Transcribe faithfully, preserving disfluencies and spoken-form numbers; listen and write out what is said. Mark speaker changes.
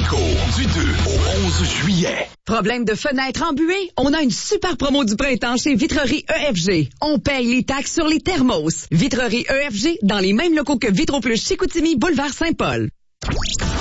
Speaker 1: Chico, du deux au onze juillet.
Speaker 2: Problème de fenêtre embuée? On a une super promo du printemps chez Vitrerie E F G. On paye les taxes sur les thermos. Vitrerie E F G, dans les mêmes locaux que Vitro Plus Chicoutimi, boulevard Saint-Paul.